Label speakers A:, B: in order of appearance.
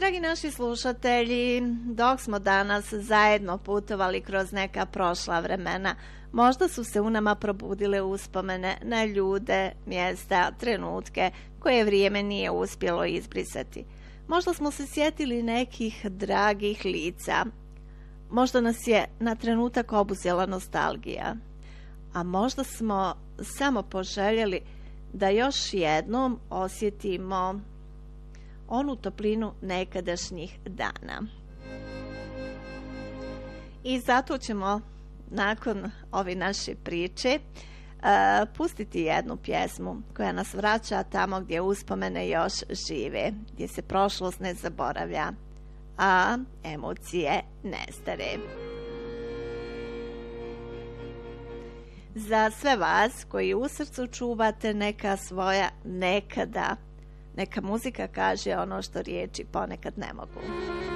A: Dragi naši slušatelji, dok smo danas zajedno putovali kroz neka prošla vremena, možda su se u nama probudile uspomene na ljude, mjesta, trenutke koje vrijeme nije uspjelo izbrisati. Možda smo se sjetili nekih dragih lica. Možda nas je na trenutak obuzela nostalgija. A možda smo samo poželjeli da još jednom osjetimo onu toplinu nekadašnjih dana. I zato ćemo nakon ove naše priče pustiti jednu pjesmu koja nas vraća tamo gdje uspomene još žive, gdje se prošlost ne zaboravlja, a emocije ne stare. Za sve vas koji u srcu čuvate neka svoja nekada, neka muzika kaže ono što riječi ponekad ne mogu.